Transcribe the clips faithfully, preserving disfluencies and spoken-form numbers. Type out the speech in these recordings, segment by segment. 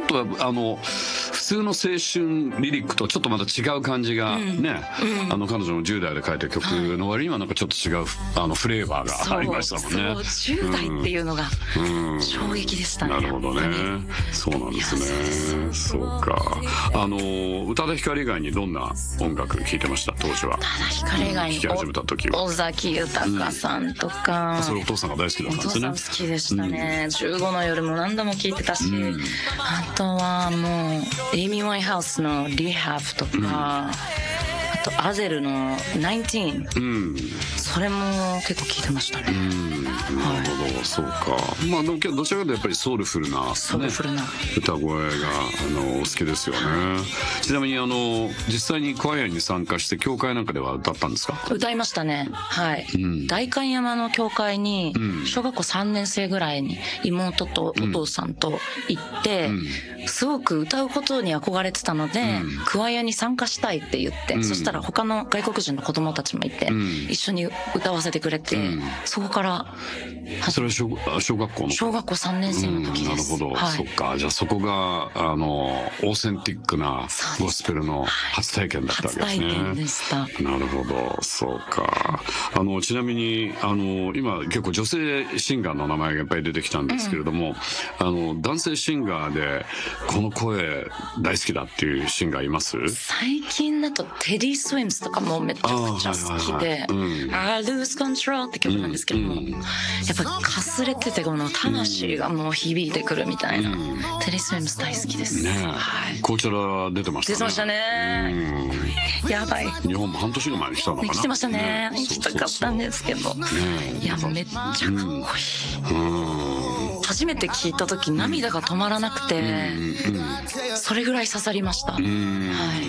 とあの普通の青春リリックとちょっとまた違う感じがね、うん、あの彼女のじゅう代で書いた曲の割にはなんかちょっと違うあのフレーバーがありましたもんね。 そうそうじゅう代っていうのが衝撃でしたね。 なるほどね。そうなんですね。そうか。あの宇多田ヒカル以外にどんな音楽聴いてました当時は？宇多田ヒカル以外に聴き始めた時は尾崎豊さんとか、 うん、それお父さんが大好きだったんですね。 お父さん好きでしたね、うん、じゅうごの夜も何度も聴いてたし、うん、あとはもうエイミー・ワインハウスのリハブとか、うん、あとアゼルのじゅうきゅう、うん、それも結構聞いてましたね。うんなるほど、はい、そうか。まあでもどちらかというとやっぱりソウルフルな、ね、 ソウルフルな歌声があのお好きですよね。ちなみにあの実際にクワイアに参加して教会なんかでは歌ったんですか？ 歌いましたね。はい、うん、代官山の教会に小学校さんねん生ぐらいに妹とお父さんと行って、うんうん、すごく歌うことに憧れてたので、うん、クワイアに参加したいって言って、うん、そしたら他の外国人の子供たちもいて、うん、一緒に歌わせてくれて、うん、そこからそれは 小, 小学校の小学校さんねん生の時です。 うん、なるほど、はい、そっか。じゃあそこがあのオーセンティックなゴスペルの初体験だったわけですね。 初体験でした。 なるほど、そうか。あのちなみにあの今結構女性シンガーの名前がやっぱり出てきたんですけれども、うん、あの男性シンガーでこの声大好きだっていうシンガーいます？ 最近だとテディ・スウィムスとかもめちゃくちゃ好きで、I Lose Control って曲なんですけども、うんうん、やっぱかすれててこの魂がもう響いてくるみたいな、うん、テディ・スウィムス大好きですね。はい、 こちら出てましたね。 出てましたね。うん、やばい。 日本も半年前に来たのかな。 来てましたね。行きたかったんですけど、ね、いやめっちゃかっこいい。うんうん、初めて聞いた時涙が止まらなくて、うんうん、それぐらい刺さりました。うん、はい、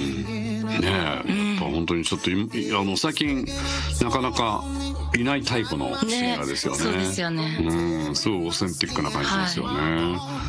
ねえ、やっぱ本当にちょっとあの最近なかなかいないタイプのシンガーですよね。 ね、そうですよね。 うん、すごいオーセンティックな感じですよね。はい。